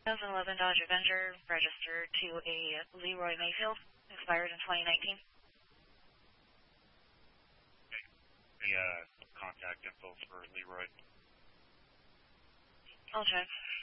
2011 Dodge Avenger, registered to a Leroy Mayfield, expired in 2019. Okay. The contact info for Leroy. I'll check.